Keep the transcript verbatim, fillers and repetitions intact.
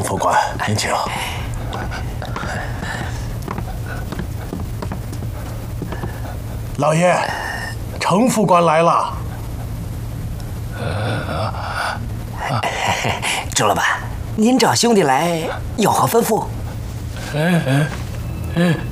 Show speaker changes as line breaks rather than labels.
副官，您请。老爷，程副官来了。
周老板，您找兄弟来有何吩咐？
嗯嗯嗯。